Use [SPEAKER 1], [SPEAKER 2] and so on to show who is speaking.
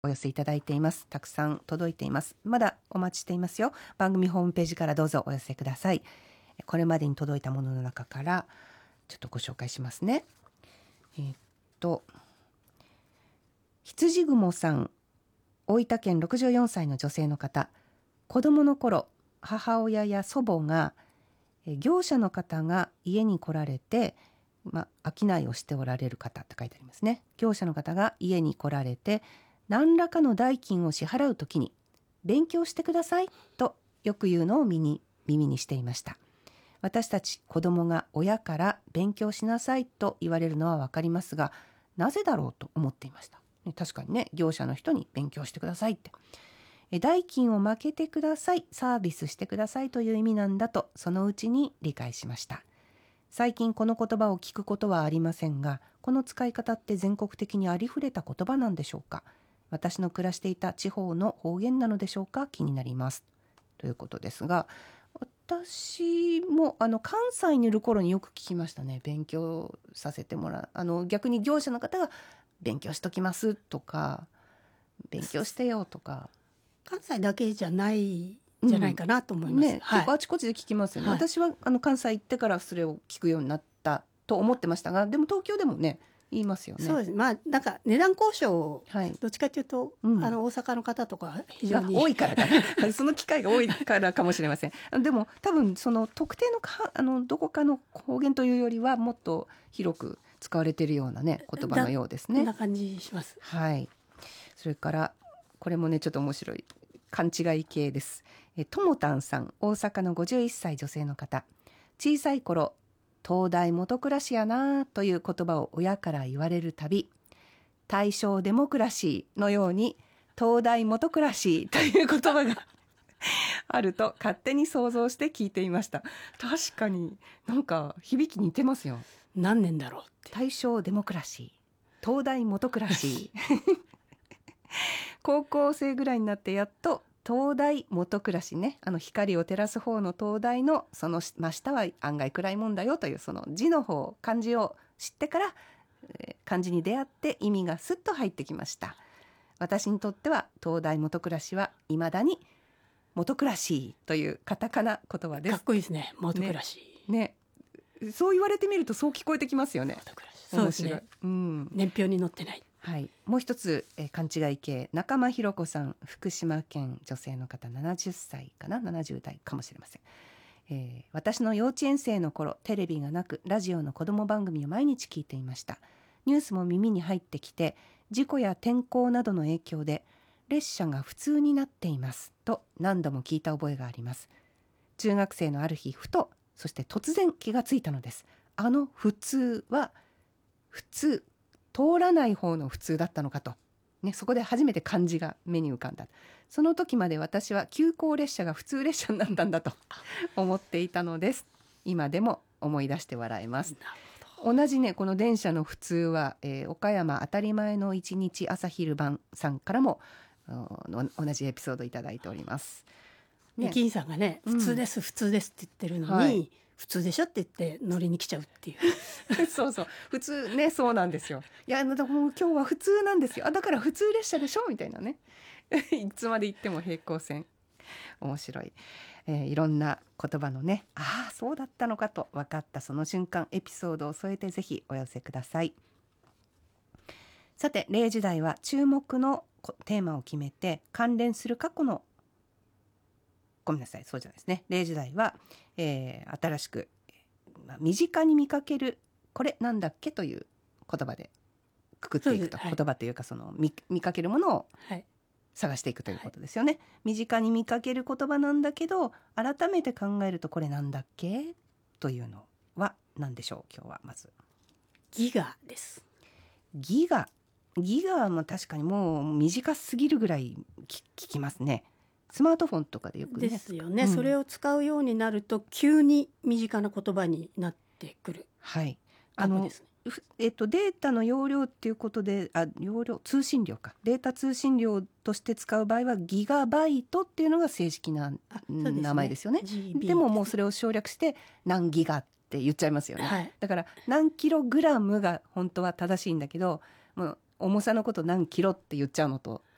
[SPEAKER 1] お寄せいただいています。たくさん届いています。まだお待ちしていますよ。番組ホームページからどうぞお寄せください。これまでに届いたものの中からちょっとご紹介しますね。羊雲さん、大分県64歳の女性の方。子供の頃、母親や祖母が業者の方が家に来られて、商いをしておられる方って書いてありますね。業者の方が家に来られて何らかの代金を支払うときに勉強してくださいとよく言うのを耳にしていました。私たち子供が親から勉強しなさいと言われるのは分かりますが、なぜだろうと思っていました。確かにね、業者の人に勉強してくださいって、代金を負けてください、サービスしてくださいという意味なんだとそのうちに理解しました。最近この言葉を聞くことはありませんが、この使い方って全国的にありふれた言葉なんでしょうか。私の暮らしていた地方の方言なのでしょうか。気になりますということですが、私も関西にいる頃によく聞きましたね。勉強させてもらう、逆に業者の方が勉強しときますとか、勉強してよとか。
[SPEAKER 2] 関西だけじゃないじゃないかなと思います、
[SPEAKER 1] 結構あちこちで聞きますよね、私は関西行ってからそれを聞くようになったと思ってましたが、でも東京でもね言いますよね。
[SPEAKER 2] そうです。なんか値段交渉、どっちかというと、大阪の方とか非常に
[SPEAKER 1] 多いからかなその機会が多いからかもしれません。でも多分その特定のどこかの方言というよりはもっと広く使われているようなね言葉のようですね。
[SPEAKER 2] そんな感じします。
[SPEAKER 1] それからこれもねちょっと面白い勘違い系です。ともたんさん、大阪の51歳女性の方。小さい頃、東大元暮らしやなという言葉を親から言われるたび、大正デモクラシーのように東大元暮らしという言葉があると勝手に想像して聞いていました。確かになんか響き似てますよ。
[SPEAKER 2] 何年だろうって。
[SPEAKER 1] 大正デモクラシー、東大元暮らし高校生ぐらいになってやっと東大元暮らしね、光を照らす方の東大のその真下は案外暗いもんだよというその字の方、漢字を知ってから漢字に出会って意味がスッと入ってきました。私にとっては東大元暮らしは未だに元暮らしというカタカナ言葉です。
[SPEAKER 2] かっこいいですね、元暮らし
[SPEAKER 1] ね、そう言われてみるとそう聞こえてきますよね。
[SPEAKER 2] 元暮らし、そうですね、年表に載ってない。
[SPEAKER 1] もう一つ、勘違い系、中間ひろ子さん、福島県女性の方、70歳かな、70代かもしれません。私の幼稚園生の頃、テレビがなくラジオの子ども番組を毎日聞いていました。ニュースも耳に入ってきて、事故や天候などの影響で列車が普通になっていますと何度も聞いた覚えがあります。中学生のある日、ふとそして突然気がついたのです。普通は普通、通らない方の普通だったのかと、そこで初めて漢字が目に浮かんだ。その時まで私は急行列車が普通列車になったんだと思っていたのです。今でも思い出して笑えます。同じね、この電車の普通は、岡山当たり前の一日朝昼晩さんからも同じエピソードいただいております。
[SPEAKER 2] 駅員さんがね、普通です、普通ですって言ってるのに、普通でしょって言って乗りに来ちゃうっていう
[SPEAKER 1] そう普通ね、そうなんですよ。いや、もう今日は普通なんですよ。だから普通列車でしょみたいなねいつまで行っても平行線。面白い。いろんな言葉のね、そうだったのかと分かったその瞬間、エピソードを添えてぜひお寄せください。さて、0時台は注目のテーマを決めて関連する過去の、ごめんなさい、そうじゃないですね。0時台は、新しく、身近に見かけるこれなんだっけという言葉でくくっていくと、言葉というかその 見かけるものを探していくということですよね。身近に見かける言葉なんだけど改めて考えるとこれなんだっけというのは何でしょう。今日はまず
[SPEAKER 2] ギガです。
[SPEAKER 1] ギガは確かにもう短すぎるぐらい聞きますね。スマートフォンとかでよくね。
[SPEAKER 2] ですよね、それを使うようになると急に身近な言葉になってくる。ですね。
[SPEAKER 1] データの容量っていうことで容量通信量か、データ通信量として使う場合はギガバイトっていうのが正式な名前ですよね。でももうそれを省略して何ギガって言っちゃいますよね、だから何キログラムが本当は正しいんだけど、もう重さのこと何キロって言っちゃうのと